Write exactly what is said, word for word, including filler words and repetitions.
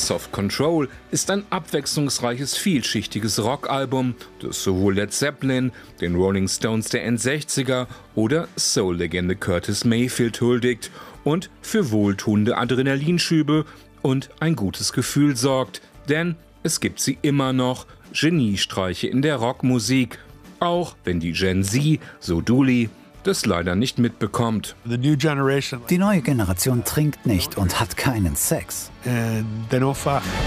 Soft Control ist ein abwechslungsreiches, vielschichtiges Rockalbum, das sowohl Led Zeppelin, den Rolling Stones der Endsechziger oder Soul-Legende Curtis Mayfield huldigt und für wohltuende Adrenalinschübe und ein gutes Gefühl sorgt. Denn es gibt sie immer noch, Geniestreiche in der Rockmusik, auch wenn die Gen Z, so Dooley, das leider nicht mitbekommt. Die neue Generation trinkt nicht und hat keinen Sex. And they don't fuck.